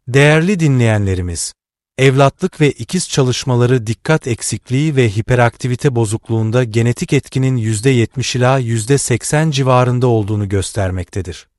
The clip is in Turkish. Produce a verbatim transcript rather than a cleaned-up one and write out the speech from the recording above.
Değerli dinleyenlerimiz, evlatlık ve ikiz çalışmaları dikkat eksikliği ve hiperaktivite bozukluğunda genetik etkinin yüzde yetmiş ila yüzde seksen civarında olduğunu göstermektedir.